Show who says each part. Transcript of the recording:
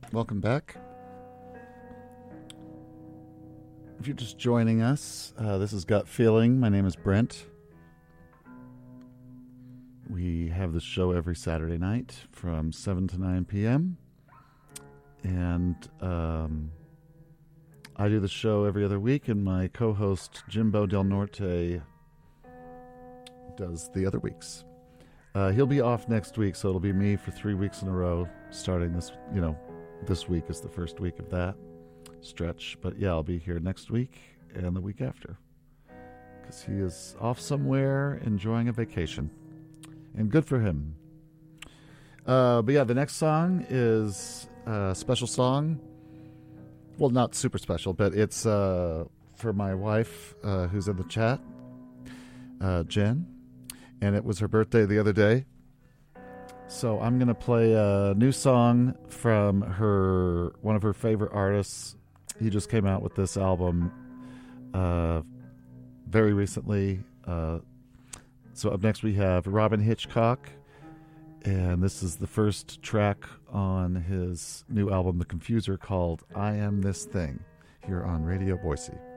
Speaker 1: Welcome back. If you're just joining us, this is Gut Feeling. My name is Brent. We have this show every Saturday night from 7 to 9 p.m. And I do the show every other week, and my co-host Jimbo Del Norte does the other weeks. He'll be off next week, so it'll be me for 3 weeks in a row, starting this, this week is the first week of that stretch. But yeah, I'll be here next week and the week after, because he is off somewhere enjoying a vacation. And good for him. But yeah, the next song is a special song. Well, not super special, but it's for my wife, who's in the chat, Jen. And it was her birthday the other day. So I'm going to play a new song from one of her favorite artists. He just came out with this album very recently. So up next we have Robyn Hitchcock. And this is the first track on his new album, The Confuser, called I Am This Thing, here on Radio Boise.